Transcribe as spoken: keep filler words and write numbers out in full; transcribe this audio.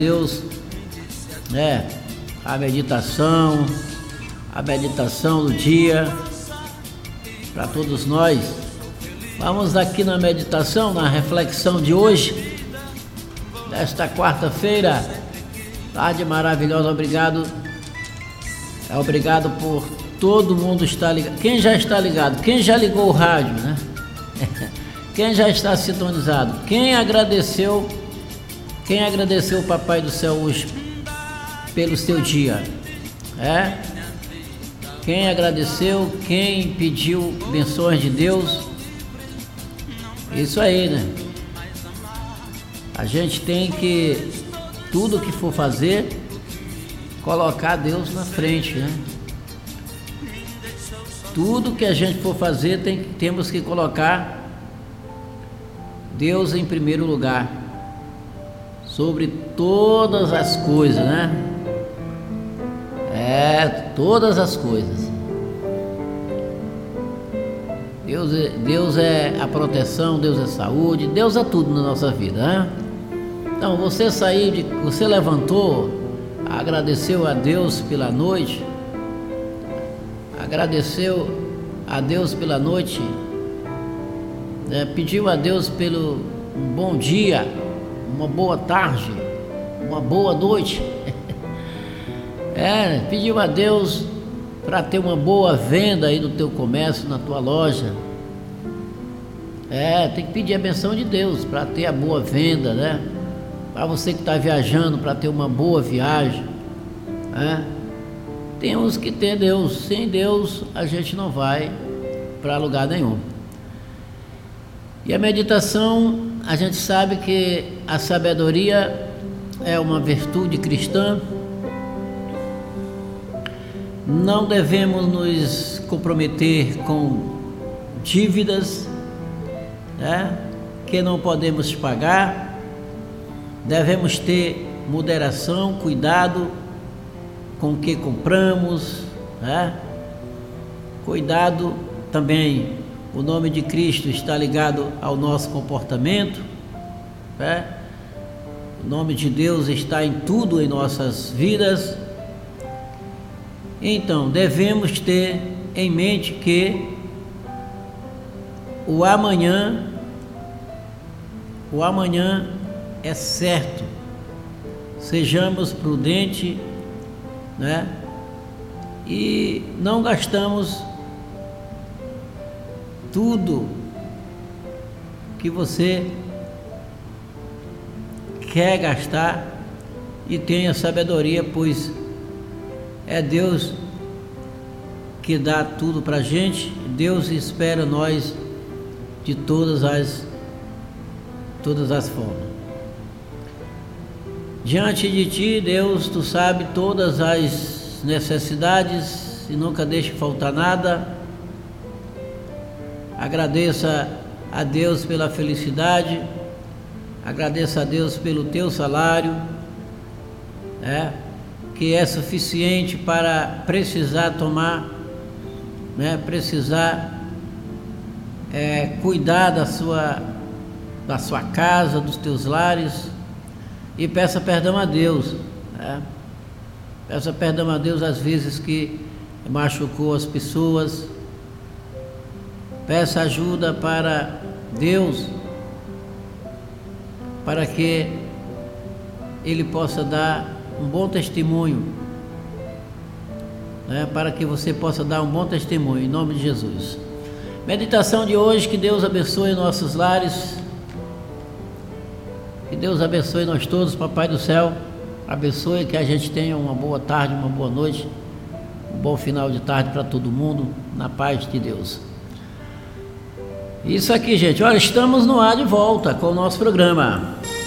Deus, né? A meditação, a meditação do dia para todos nós. Vamos aqui na meditação, na reflexão de hoje, desta quarta-feira, tarde maravilhosa. Obrigado, é obrigado por todo mundo estar ligado. Quem já está ligado? Quem já ligou o rádio, né? Quem já está sintonizado? Quem agradeceu? Quem agradeceu o Papai do Céu hoje pelo seu dia? É? Quem agradeceu? Quem pediu bênçãos de Deus? Isso aí, né? A gente tem que, tudo que for fazer, colocar Deus na frente, né? Tudo que a gente for fazer, tem, temos que colocar Deus em primeiro lugar, sobre todas as coisas, né? É, todas as coisas. Deus é, Deus é a proteção, Deus é saúde, Deus é tudo na nossa vida, né? Então, você saiu de, você levantou, agradeceu a Deus pela noite, agradeceu a Deus pela noite, né? Pediu a Deus pelo um bom dia, uma boa tarde, uma boa noite. É, pediu a Deus para ter uma boa venda aí no teu comércio, na tua loja. É, tem que pedir a benção de Deus para ter a boa venda, né? Para você que está viajando, para ter uma boa viagem, né? Temos que ter Deus. Sem Deus a gente não vai para lugar nenhum. E a meditação, a gente sabe que a sabedoria é uma virtude cristã. Não devemos nos comprometer com dívidas, né, que não podemos pagar. Devemos ter moderação, cuidado com o que compramos, né? Cuidado também. O nome de Cristo está ligado ao nosso comportamento, né? O nome de Deus está em tudo em nossas vidas. Então, devemos ter em mente que o amanhã, o amanhã é certo. Sejamos prudentes, né? E não gastamos tudo que você quer gastar, e tenha sabedoria, pois é Deus que dá tudo para a gente. Deus espera nós de todas as todas as formas. Diante de ti, Deus, tu sabe todas as necessidades e nunca deixe faltar nada. Agradeça a Deus pela felicidade, agradeça a Deus pelo teu salário, né, que é suficiente para precisar tomar, né, precisar é, cuidar da sua, da sua casa, dos teus lares, e peça perdão a Deus, né? Peça perdão a Deus às vezes que machucou as pessoas. Peça ajuda para Deus, para que Ele possa dar um bom testemunho, né? Para que você possa dar um bom testemunho, em nome de Jesus. Meditação de hoje, que Deus abençoe nossos lares, que Deus abençoe nós todos, Papai do Céu, abençoe, que a gente tenha uma boa tarde, uma boa noite, um bom final de tarde para todo mundo, na paz de Deus. Isso aqui, gente, olha, estamos no ar de volta com o nosso programa.